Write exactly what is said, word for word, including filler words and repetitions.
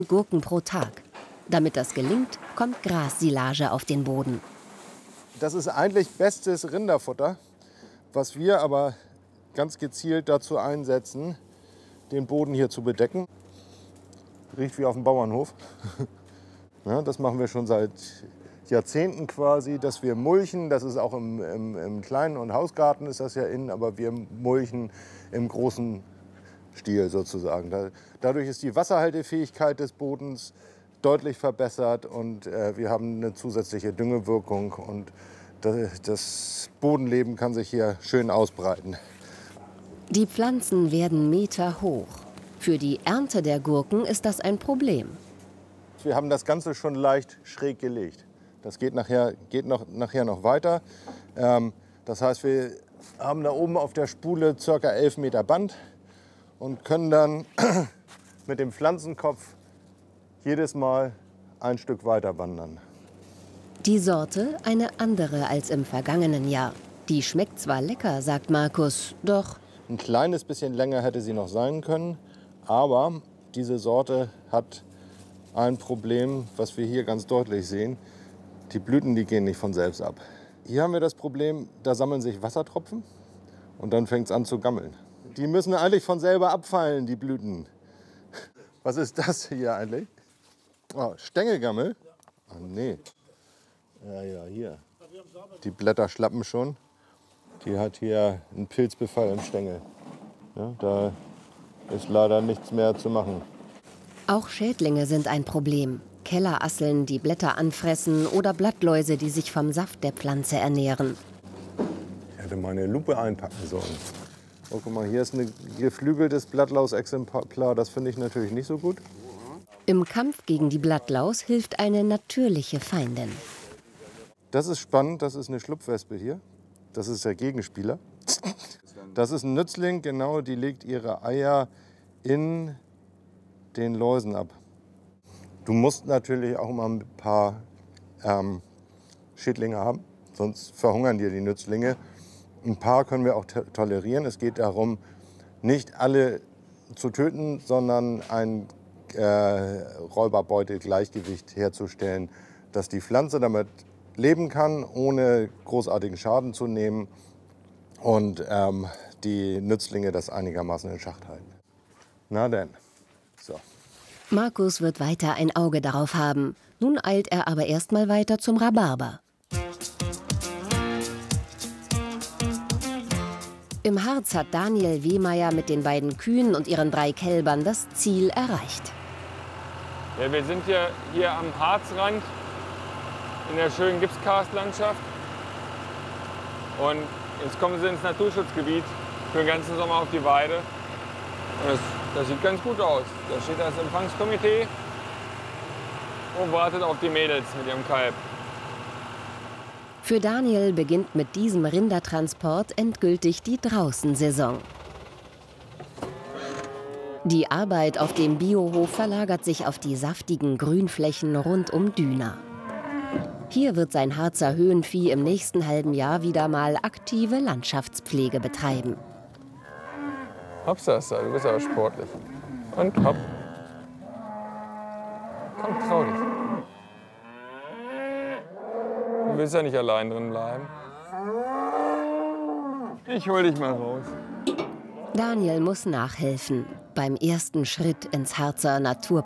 Gurken pro Tag. Damit das gelingt, kommt Grassilage auf den Boden. Das ist eigentlich bestes Rinderfutter, was wir aber ganz gezielt dazu einsetzen, den Boden hier zu bedecken. Riecht wie auf dem Bauernhof. Ja, das machen wir schon seit Jahrzehnten quasi, dass wir mulchen. Das ist auch im, im, im Kleinen- und Hausgarten ist das ja in, aber wir mulchen im großen Stil sozusagen. Da, dadurch ist die Wasserhaltefähigkeit des Bodens deutlich verbessert und äh, wir haben eine zusätzliche Düngewirkung und das, das Bodenleben kann sich hier schön ausbreiten. Die Pflanzen werden Meter hoch. Für die Ernte der Gurken ist das ein Problem. Wir haben das Ganze schon leicht schräg gelegt. Das geht nachher, geht noch, nachher noch weiter. Ähm, das heißt, wir haben da oben auf der Spule ca. elf Meter Band und können dann mit dem Pflanzenkopf jedes Mal ein Stück weiter wandern. Die Sorte eine andere als im vergangenen Jahr. Die schmeckt zwar lecker, sagt Markus, doch ein kleines bisschen länger hätte sie noch sein können. Aber diese Sorte hat ein Problem, was wir hier ganz deutlich sehen. Die Blüten, die gehen nicht von selbst ab. Hier haben wir das Problem, da sammeln sich Wassertropfen und dann fängt es an zu gammeln. Die müssen eigentlich von selber abfallen, die Blüten. Was ist das hier eigentlich? Oh, Stängelgammel? Ah, nee. Ja, ja, hier. Die Blätter schlappen schon. Die hat hier einen Pilzbefall im Stängel. Ja, da ist leider nichts mehr zu machen. Auch Schädlinge sind ein Problem. Kellerasseln, die Blätter anfressen oder Blattläuse, die sich vom Saft der Pflanze ernähren. Ich hätte meine Lupe einpacken sollen. Oh, guck mal, hier ist ein geflügeltes Blattlausexemplar. Das finde ich natürlich nicht so gut. Im Kampf gegen die Blattlaus hilft eine natürliche Feindin. Das ist spannend, das ist eine Schlupfwespe hier. Das ist der Gegenspieler. Das ist ein Nützling, genau, die legt ihre Eier in den Läusen ab. Du musst natürlich auch mal ein paar ähm, Schädlinge haben, sonst verhungern dir die Nützlinge. Ein paar können wir auch tolerieren. Es geht darum, nicht alle zu töten, sondern ein äh, Räuberbeutel-Gleichgewicht herzustellen, dass die Pflanze damit leben kann, ohne großartigen Schaden zu nehmen und ähm, die Nützlinge das einigermaßen in Schach halten. Na denn, so. Markus wird weiter ein Auge darauf haben. Nun eilt er aber erst mal weiter zum Rhabarber. Im Harz hat Daniel Wehmeier mit den beiden Kühen und ihren drei Kälbern das Ziel erreicht. Ja, wir sind ja hier am Harzrand in der schönen Gipskarstlandschaft. Und jetzt kommen sie ins Naturschutzgebiet für den ganzen Sommer auf die Weide. Und das, das sieht ganz gut aus. Da steht das Empfangskomitee und wartet auf die Mädels mit ihrem Kalb. Für Daniel beginnt mit diesem Rindertransport endgültig die Draußensaison. Die Arbeit auf dem Biohof verlagert sich auf die saftigen Grünflächen rund um Düna. Hier wird sein Harzer Höhenvieh im nächsten halben Jahr wieder mal aktive Landschaftspflege betreiben. Hopsasa, du bist aber sportlich. Und hopp. Komm, trau dich. Du willst ja nicht allein drin bleiben. Ich hol dich mal raus. Daniel muss nachhelfen beim ersten Schritt ins Harzer Natur